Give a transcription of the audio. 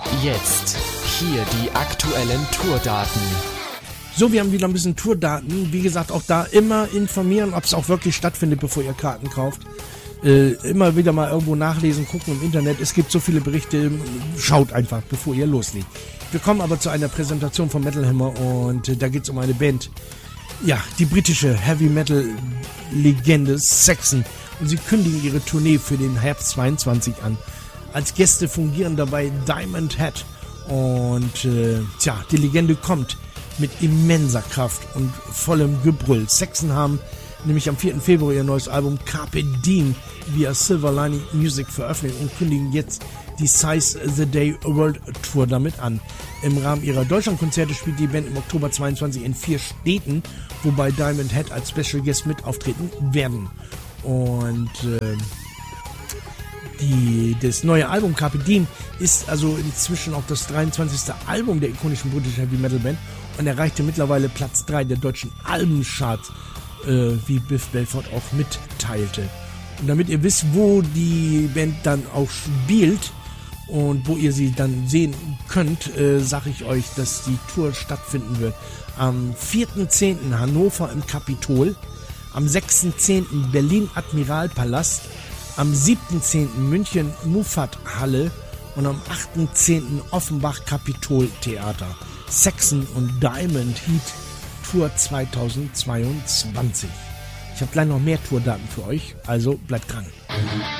Jetzt, hier die aktuellen Tourdaten. So, wir haben wieder ein bisschen Tourdaten. Wie gesagt, auch da immer informieren, ob es auch wirklich stattfindet, bevor ihr Karten kauft. Immer wieder mal irgendwo nachlesen, gucken im Internet. Es gibt so viele Berichte. Schaut einfach, bevor ihr loslegt. Wir kommen aber zu einer Präsentation von Metal Hammer und da geht es um eine Band. Ja, die britische Heavy Metal Legende Saxon. Und sie kündigen ihre Tournee für den Herbst 22 an. Als Gäste fungieren dabei Diamond Head. Und die Legende kommt mit immenser Kraft und vollem Gebrüll. Saxon haben nämlich am 4. Februar ihr neues Album Carpe Diem via Silver Lining Music veröffentlicht und kündigen jetzt die Size the Day World Tour damit an. Im Rahmen ihrer Deutschlandkonzerte spielt die Band im Oktober 22 in 4 Städten, wobei Diamond Head als Special Guest mit auftreten werden. Und das neue Album Carpe Diem ist also inzwischen auch das 23. Album der ikonischen britischen Heavy Metal Band und erreichte mittlerweile Platz 3 der deutschen Albencharts, wie Biff Belfort auch mitteilte. Und damit ihr wisst, wo die Band dann auch spielt und wo ihr sie dann sehen könnt, sage ich euch, dass die Tour stattfinden wird. Am 4.10. Hannover im Kapitol, am 6.10. Berlin Admiralpalast, am 7.10. München Muffat Halle und am 8.10. Offenbach Kapitol Theater. Saxon und Diamond Heat Tour 2022. Ich habe gleich noch mehr Tourdaten für euch, also bleibt dran.